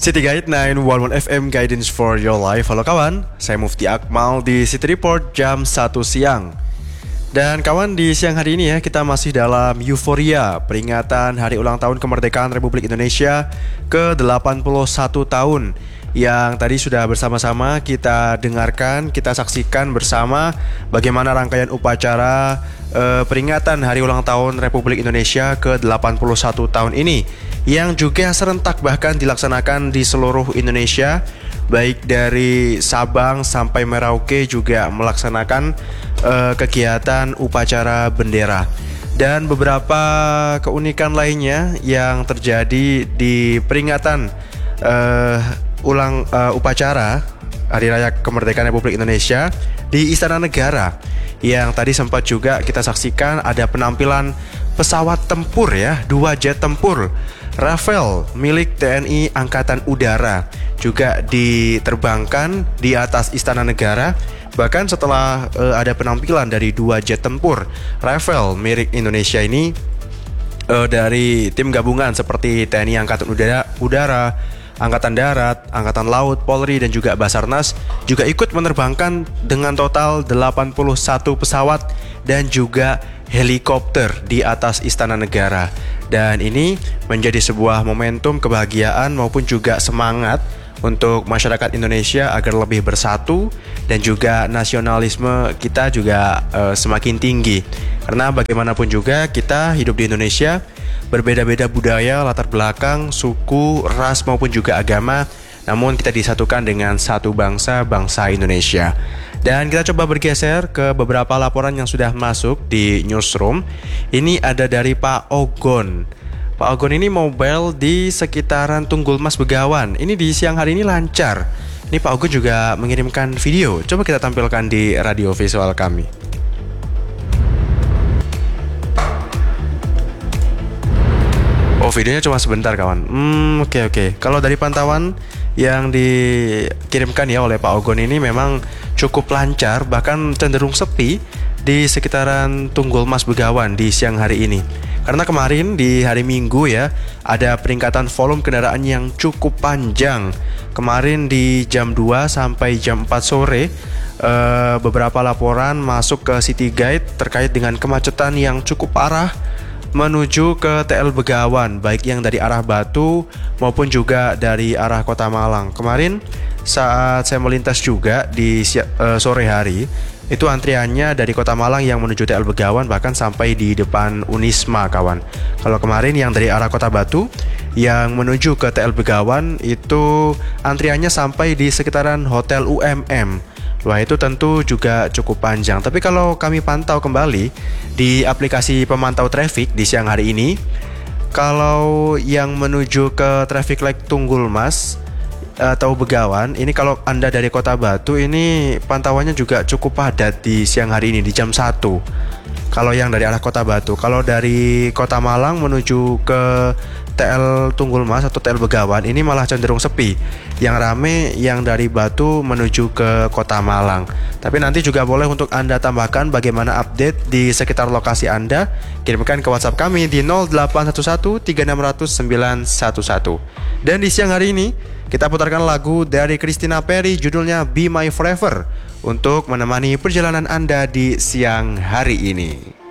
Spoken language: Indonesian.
City Guide 911 FM Guidance for Your Life. Halo kawan, saya Mufti Akmal di City Report jam 1 siang. Dan kawan, di siang hari ini ya, kita masih dalam euforia peringatan Hari Ulang Tahun Kemerdekaan Republik Indonesia ke-81 tahun, yang tadi sudah bersama-sama kita dengarkan, kita saksikan bersama bagaimana rangkaian upacara peringatan Hari Ulang Tahun Republik Indonesia ke-81 tahun ini, yang juga serentak bahkan dilaksanakan di seluruh Indonesia, baik dari Sabang sampai Merauke juga melaksanakan kegiatan upacara bendera. Dan beberapa keunikan lainnya yang terjadi di peringatan upacara Hari Raya Kemerdekaan Republik Indonesia di Istana Negara, yang tadi sempat juga kita saksikan ada penampilan pesawat tempur ya, 2 jet tempur Rafale milik TNI Angkatan Udara juga diterbangkan di atas Istana Negara. Bahkan setelah ada penampilan dari 2 jet tempur Rafale milik Indonesia ini, dari tim gabungan seperti TNI Angkatan Udara, Angkatan Darat, Angkatan Laut, Polri, dan juga Basarnas juga ikut menerbangkan dengan total 81 pesawat dan juga helikopter di atas Istana Negara. Dan ini menjadi sebuah momentum kebahagiaan maupun juga semangat untuk masyarakat Indonesia agar lebih bersatu, dan juga nasionalisme kita juga semakin tinggi. Karena bagaimanapun juga kita hidup di Indonesia, berbeda-beda budaya, latar belakang, suku, ras maupun juga agama, namun kita disatukan dengan satu bangsa, bangsa Indonesia. Dan kita coba bergeser ke beberapa laporan yang sudah masuk di newsroom. Ini ada dari Pak Ogon. Pak Ogon ini mobile di sekitaran Tunggul Mas Begawan. Ini di siang hari ini lancar. Ini Pak Ogon juga mengirimkan video. Coba kita tampilkan di radio visual kami. Oh, videonya cuma sebentar kawan. Oke. Kalau dari pantauan yang dikirimkan ya oleh Pak Ogon ini memang cukup lancar, bahkan cenderung sepi di sekitaran Tunggul Mas Begawan di siang hari ini. Karena kemarin di hari Minggu ya, ada peningkatan volume kendaraan yang cukup panjang. Kemarin di jam 2 sampai jam 4 sore beberapa laporan masuk ke City Guide terkait dengan kemacetan yang cukup parah menuju ke TL Begawan, baik yang dari arah Batu maupun juga dari arah Kota Malang. Kemarin saat saya melintas juga di sore hari, itu antriannya dari Kota Malang yang menuju TL Begawan bahkan sampai di depan Unisma kawan. Kalau kemarin yang dari arah Kota Batu yang menuju ke TL Begawan itu antriannya sampai di sekitaran Hotel UMM. Wah, itu tentu juga cukup panjang. Tapi kalau kami pantau kembali di aplikasi pemantau traffic di siang hari ini, kalau yang menuju ke traffic light Tunggul Mas atau Begawan, ini kalau Anda dari Kota Batu, ini pantauannya juga cukup padat di siang hari ini di jam 1. Kalau yang dari arah Kota Batu, kalau dari Kota Malang menuju ke TL Tunggul Mas atau TL Begawan, ini malah cenderung sepi. Yang rame yang dari Batu menuju ke Kota Malang. Tapi nanti juga boleh untuk Anda tambahkan bagaimana update di sekitar lokasi Anda. Kirimkan ke WhatsApp kami di 0811 3600 911. Dan di siang hari ini kita putarkan lagu dari Christina Perry, judulnya Be My Forever, untuk menemani perjalanan Anda di siang hari ini.